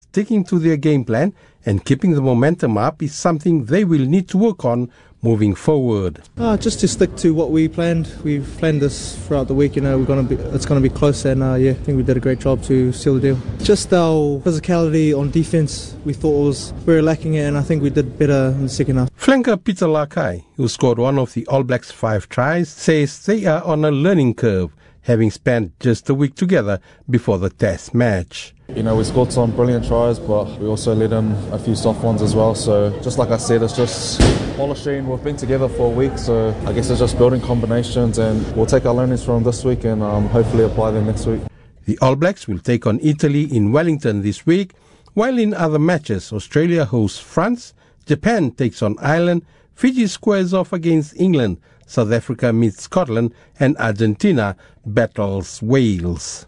sticking to their game plan and keeping the momentum up is something they will need to work on moving forward. Just to stick to what we planned. We've planned this throughout the week. It's going to be close, and I think we did a great job to seal the deal. Just our physicality on defence, we thought was very lacking, and I think we did better in the second half. Flanker Peter Lakai, who scored one of the All Blacks' 5 tries, says they are on a learning curve, having spent just a week together before the test match. We scored some brilliant tries, but we also let in a few soft ones as well. So just like I said, it's just polishing. We've been together for a week, so I guess it's just building combinations, and we'll take our learnings from this week and hopefully apply them next week. The All Blacks will take on Italy in Wellington this week, while in other matches, Australia hosts France, Japan takes on Ireland, Fiji squares off against England, South Africa meets Scotland, and Argentina battles Wales.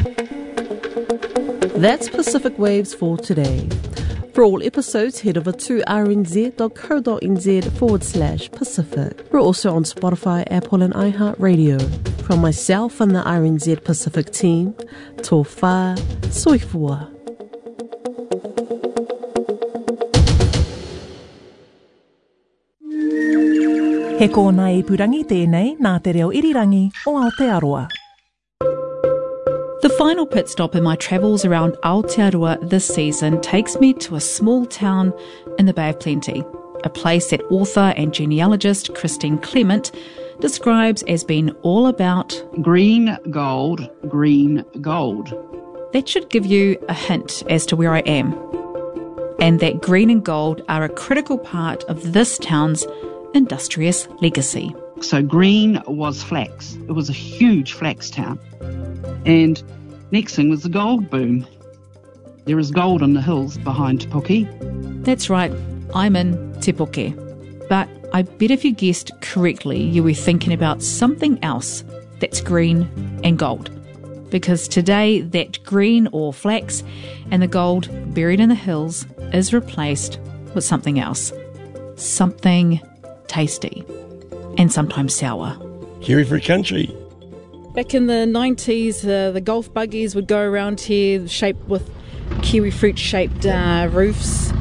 That's Pacific Waves for today. For all episodes, head over to rnz.co.nz/Pacific. We're also on Spotify, Apple and iHeartRadio. From myself and the RNZ Pacific team, tō whā, soifua. He kōna ipurangi tēnei nā te reo irirangi o Aotearoa. The final pit stop in my travels around Aotearoa this season takes me to a small town in the Bay of Plenty, a place that author and genealogist Christine Clement describes as being all about green gold, green gold. That should give you a hint as to where I am, and that green and gold are a critical part of this town's industrious legacy. So green was flax. It was a huge flax town. And next thing was the gold boom. There is gold in the hills behind Te Puke. That's right, I'm in Te Puke. But I bet if you guessed correctly, you were thinking about something else that's green and gold. Because today, that green or flax and the gold buried in the hills is replaced with something else. Something tasty and sometimes sour. Kiwifruit country. Back in the 90s, the golf buggies would go around here shaped with kiwifruit-shaped roofs.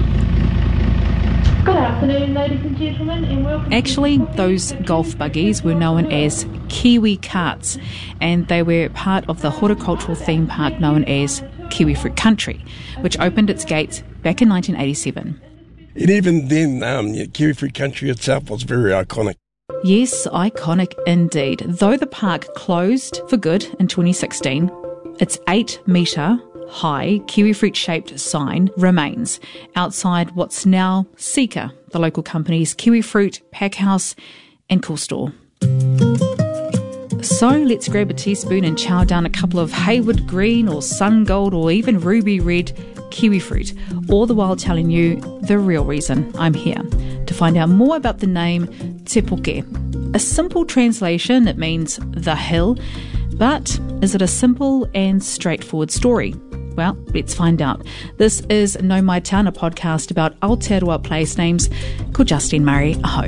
Good afternoon, ladies and gentlemen, and welcome. Actually, those golf buggies were known as kiwi carts, and they were part of the horticultural theme park known as Kiwifruit Country, which opened its gates back in 1987. And even then, Kiwifruit Country itself was very iconic. Yes, iconic indeed. Though the park closed for good in 2016, its 8-metre high kiwifruit-shaped sign remains outside what's now Seeka, the local company's kiwifruit packhouse and cool store. So let's grab a teaspoon and chow down a couple of Hayward green or sun gold or even ruby red kiwifruit, all the while telling you the real reason I'm here, to find out more about the name Te Puke. A simple translation, it means the hill, but is it a simple and straightforward story? Well, let's find out. This is Know My Town, a podcast about Aotearoa place names, called Justine Murray. Aho.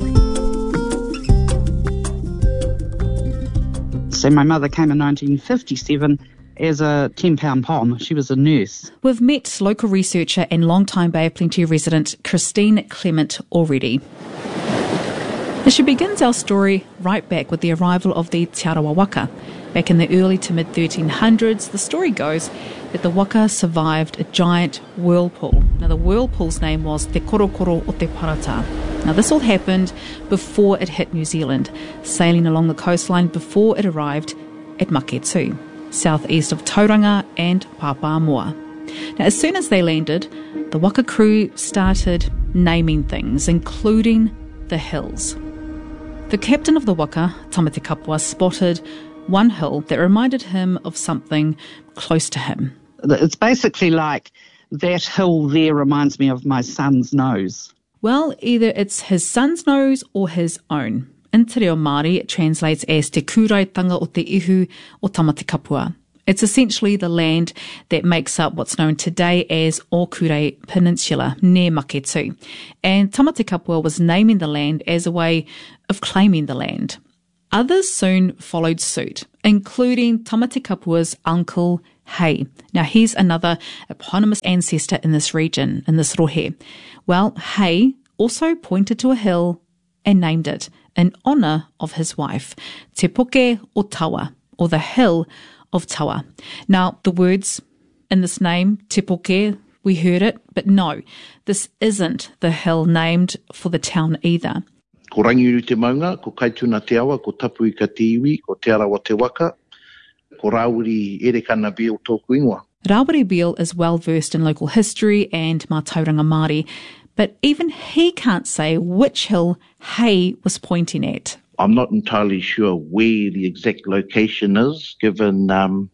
So my mother came in 1957 as a 10-pound pom. She was a nurse. We've met local researcher and long-time Bay of Plenty resident Christine Clement already. She begins our story right back with the arrival of the Te Arawa Waka. Back in the early to mid-1300s, the story goes that the waka survived a giant whirlpool. Now, the whirlpool's name was Te Korokoro o Te Parata. Now, this all happened before it hit New Zealand, sailing along the coastline before it arrived at Maketu, southeast of Tauranga and Papamoa. Now, as soon as they landed, the waka crew started naming things, including the hills. The captain of the waka, Tamati Kapua, spotted one hill that reminded him of something close to him. It's basically like, that hill there reminds me of my son's nose. Well, either it's his son's nose or his own. In Te Reo Māori, it translates as Te Kūraitanga o Te Ihu o Tamati Kapua. It's essentially the land that makes up what's known today as Okure Peninsula, near Maketu. And Tamati Kapua was naming the land as a way of claiming the land. Others soon followed suit, including Tamati Kapua's uncle Hei. Now, he's another eponymous ancestor in this region, in this rohe. Well, Hei also pointed to a hill and named it in honour of his wife, Te Poke o Tawa, or the Hill of Tawa. Now, the words in this name, Te Poke, we heard it, but no, this isn't the hill named for the town either. Ko rangiru te maunga, ko kaituna te awa, ko tapu I ka te iwi, ko te arawa te waka, ko Rawiri Erekana Beale tōku ingoa. Rawiri Beale is well versed in local history and Mātauranga Māori, but even he can't say which hill Hei was pointing at. I'm not entirely sure where the exact location is, given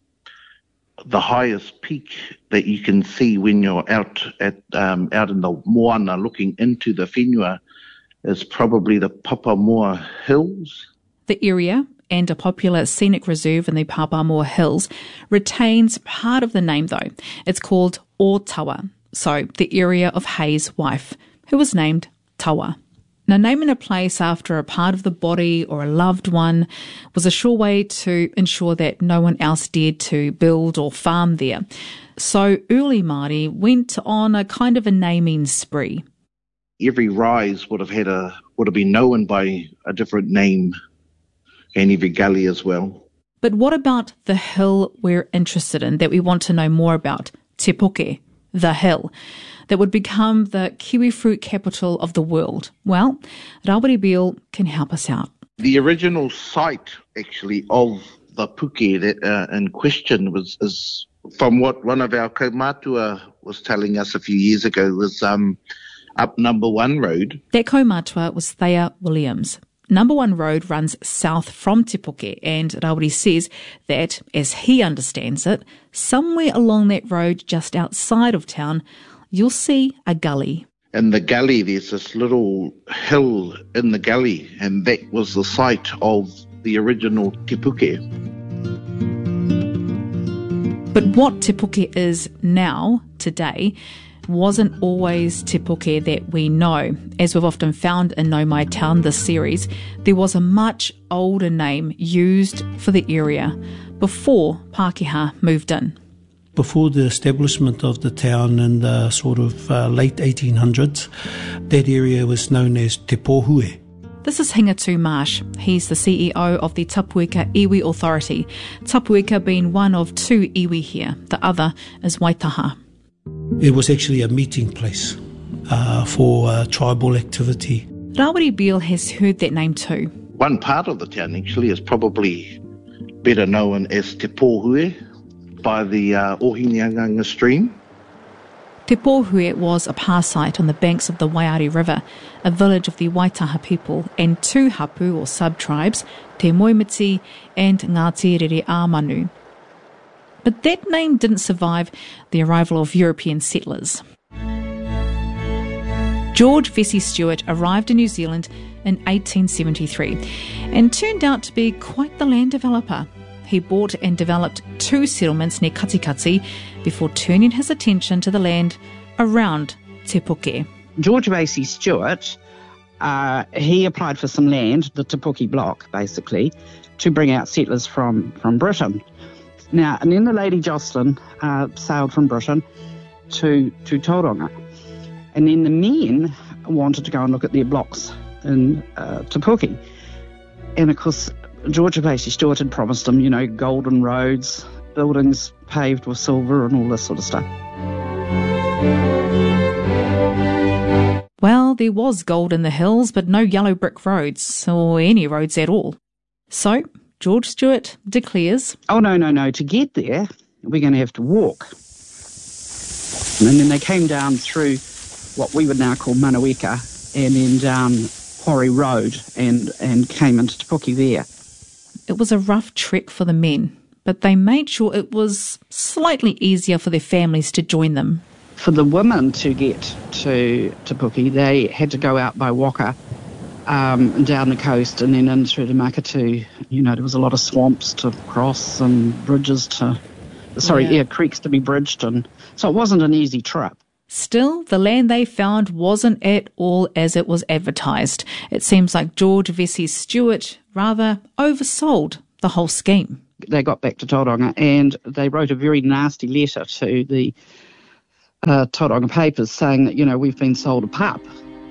the highest peak that you can see when you're out in the moana looking into the whenua is probably the Papamoa Hills. The area, and a popular scenic reserve in the Papamoa Hills, retains part of the name though. It's called O Tawa, so the area of Hei's wife, who was named Tawa. Now, naming a place after a part of the body or a loved one was a sure way to ensure that no one else dared to build or farm there. So early Māori went on a kind of a naming spree. Every rise would have been known by a different name, and every gully as well. But what about the hill we're interested in, that we want to know more about, Te Poke, the hill, that would become the kiwi fruit capital of the world? Well, Rawiri Beale can help us out. The original site, actually, of the puke that in question is from what one of our kaumātua was telling us a few years ago, was up Number 1 Road. That kaumātua was Thea Williams. Number 1 Road runs south from Te Poke, and Rawiri says that, as he understands it, somewhere along that road just outside of town, you'll see a gully. In the gully, there's this little hill in the gully, and that was the site of the original Te Poke. But what Te Poke is now, today, wasn't always Te Poke that we know. As we've often found in Nau Mai Town, this series, there was a much older name used for the area before Pākehā moved in. Before the establishment of the town in the sort of late 1800s, that area was known as Te Pōhue. This is Hingatu Marsh. He's the CEO of the Tapueka Iwi Authority, Tapueka being one of 2 iwi here. The other is Waitaha. It was actually a meeting place for tribal activity. Rawiri Beale has heard that name too. One part of the town actually is probably better known as Te Pōhue by the Ohineanganga stream. Te Pōhue was a pā site on the banks of the Waiari River, a village of the Waitaha people and 2 hapu or sub-tribes, Te Moimiti and Ngāti Rere Āmanu. But that name didn't survive the arrival of European settlers. George Vesey Stewart arrived in New Zealand in 1873 and turned out to be quite the land developer. He bought and developed 2 settlements near Katikati before turning his attention to the land around Te Poke. George Vesey Stewart, he applied for some land, the Te Poke block basically, to bring out settlers from Britain. Now, and then the Lady Jocelyn sailed from Britain to Tauranga. And then the men wanted to go and look at their blocks in Te Poke. And of course, George Vesey Stewart had promised them, golden roads, buildings paved with silver and all this sort of stuff. Well, there was gold in the hills, but no yellow brick roads, or any roads at all. So George Stewart declares, oh, no, to get there, we're going to have to walk. And then they came down through what we would now call Manaweka, and then down Quarry Road, and came into Te Poke there. It was a rough trek for the men, but they made sure it was slightly easier for their families to join them. For the women to get to Te Poke, they had to go out by Waka, down the coast and then in through to Makatu. There was a lot of swamps to cross and bridges creeks to be bridged, and so it wasn't an easy trip. Still, the land they found wasn't at all as it was advertised. It seems like George Vesey Stewart rather oversold the whole scheme. they got back to Tauranga, and they wrote a very nasty letter to the Tauranga papers saying that, we've been sold a pup.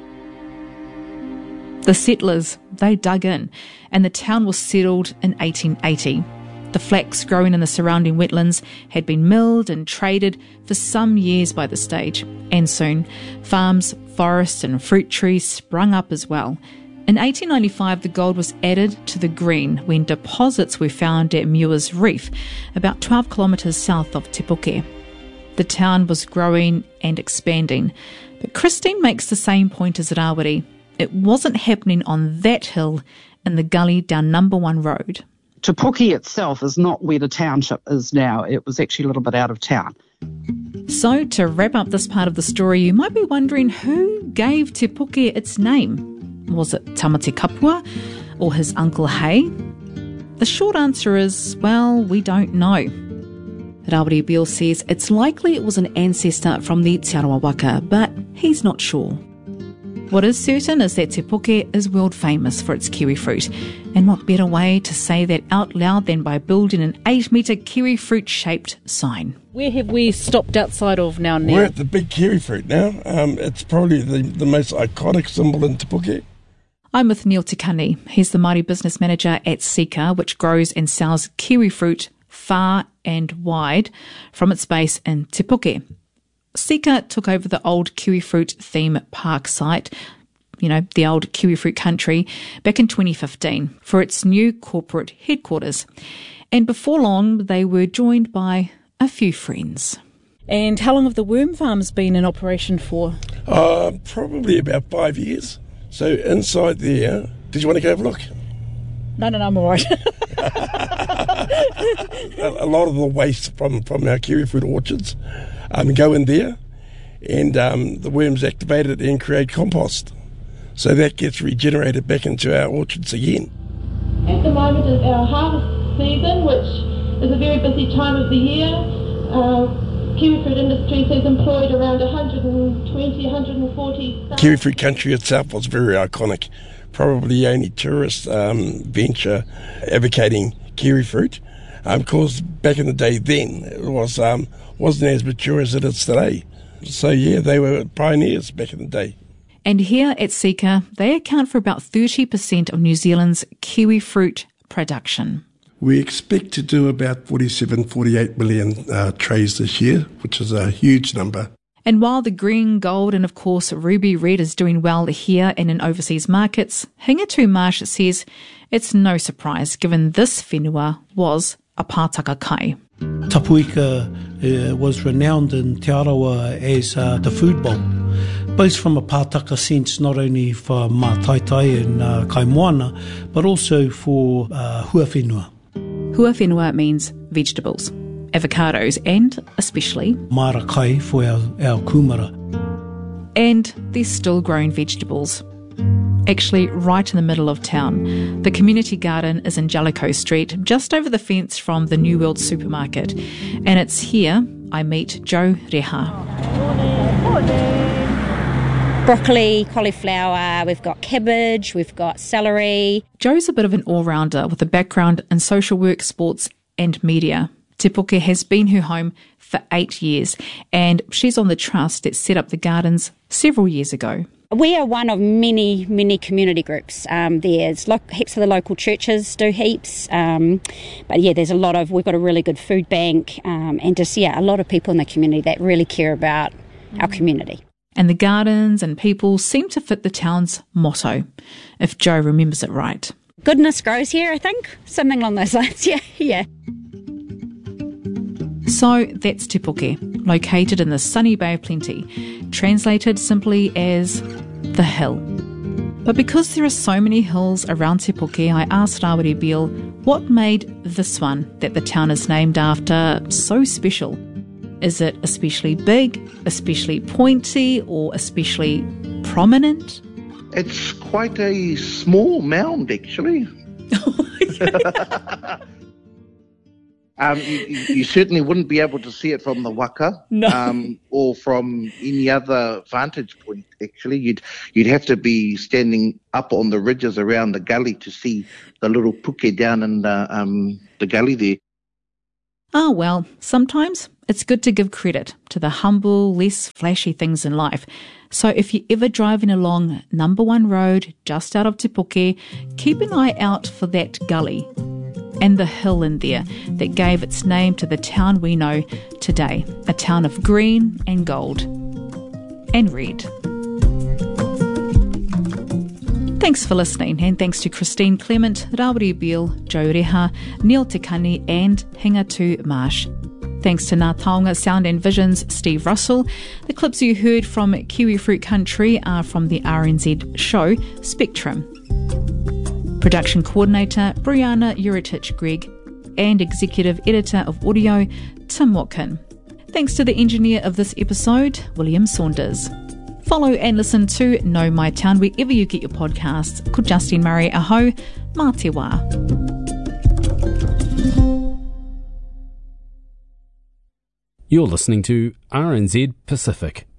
The settlers, they dug in, and the town was settled in 1880. The flax growing in the surrounding wetlands had been milled and traded for some years by this stage, and soon farms, forests and fruit trees sprung up as well. In 1895, the gold was added to the green when deposits were found at Muir's Reef, about 12 kilometres south of Te Puke. The town was growing and expanding, but Christine makes the same point as Rawiri. It wasn't happening on that hill in the gully down number 1 road. Te Puke itself is not where the township is now. It was actually a little bit out of town. So, to wrap up this part of the story, you might be wondering who gave Te Puke its name. Was it Tamati Kapua or his uncle Hay? The short answer is, well, we don't know. Rawiri Beale says it's likely it was an ancestor from the Te Arawa Waka, but he's not sure. What is certain is that Te Puke is world famous for its kiwi fruit, and what better way to say that out loud than by building an 8-metre kiwi fruit-shaped sign. Where have we stopped outside of now, Neil? We're at the big kiwi fruit now. It's probably the most iconic symbol in Te Puke. I'm with Neil Tikani. He's the Māori business manager at Sika, which grows and sells kiwi fruit far and wide from its base in Te Puke. Sika took over the old kiwi fruit theme park site, the old kiwi fruit country, back in 2015 for its new corporate headquarters. And before long, they were joined by a few friends. And how long have the worm farms been in operation for? Probably about 5 years. So inside there, did you want to go have a look? No, I'm all right. A lot of the waste from our kiwi fruit orchards go in there, and the worms activate it and create compost. So that gets regenerated back into our orchards again. At the moment is our harvest season, which is a very busy time of the year. Kiwi Fruit Industries has employed around 120, 140 staff. Kiwi Fruit Country itself was very iconic. Probably the only tourist venture advocating kiwi fruit. Of course, back in the day then, it wasn't as mature as it is today. So, yeah, they were pioneers back in the day. And here at Sika, they account for about 30% of New Zealand's kiwi fruit production. We expect to do about 47, 48 million trays this year, which is a huge number. And while the green, gold and, of course, ruby red is doing well here and in overseas markets, Hingatu Marsh says it's no surprise given this whenua was a pātaka kai. Tapuika was renowned in Te Arawa as the food bowl, both from a pātaka sense, not only for mātaitai and kaimoana, but also for hua whenua. Hua whenua means vegetables, avocados and, especially, marakai for our kumara. And they're still growing vegetables. Actually, right in the middle of town. The community garden is in Jellicoe Street, just over the fence from the New World supermarket. And it's here I meet Jo Reha. Broccoli, cauliflower, we've got cabbage, we've got celery. Jo's a bit of an all-rounder with a background in social work, sports and media. Te Puke has been her home for 8 years, and she's on the trust that set up the gardens several years ago. We are one of many, many community groups. There's heaps of the local churches do heaps. But yeah, we've got a really good food bank and just, a lot of people in the community that really care about our community. And the gardens and people seem to fit the town's motto, if Jo remembers it right. Goodness grows here, I think. Something along those lines, yeah. So that's Te Puke, located in the sunny Bay of Plenty, translated simply as the hill. But because there are so many hills around Te Puke, I asked Rawiri Beale what made this one that the town is named after so special. Is it especially big, especially pointy, or especially prominent? It's quite a small mound, actually. You certainly wouldn't be able to see it from the waka, or from any other vantage point. Actually, you'd have to be standing up on the ridges around the gully to see the little puke down in the gully there. Ah, well, sometimes it's good to give credit to the humble, less flashy things in life. So if you're ever driving along number 1 road just out of Te Puke, keep an eye out for that gully and the hill in there that gave its name to the town we know today, a town of green and gold and red. Thanks for listening, and thanks to Christine Clement, Rawiri Beale, Joe Reha, Neil Tikani and Hingatu Marsh. Thanks to Ngā Taonga Sound and Vision's Steve Russell. The clips you heard from Kiwi Fruit Country are from the RNZ show Spectrum. Production coordinator Brianna Uritich-Gregg and executive editor of audio Tim Watkin. Thanks to the engineer of this episode, William Saunders. Follow and listen to Know My Town wherever you get your podcasts. Ko Justine Murray aho, mā te wā. You're listening to RNZ Pacific.